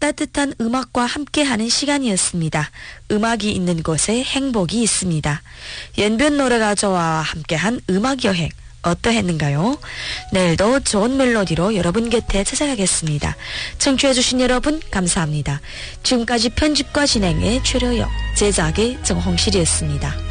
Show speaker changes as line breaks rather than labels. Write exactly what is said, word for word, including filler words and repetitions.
따뜻한 음악과 함께하는 시간이었습니다. 음악이 있는 곳에 행복이 있습니다. 연변 노래가 저와 함께한 음악여행 어떠했는가요? 내일도 좋은 멜로디로 여러분 곁에 찾아가겠습니다. 청취해주신 여러분 감사합니다. 지금까지 편집과 진행의 최려영, 제작의 정홍실이었습니다.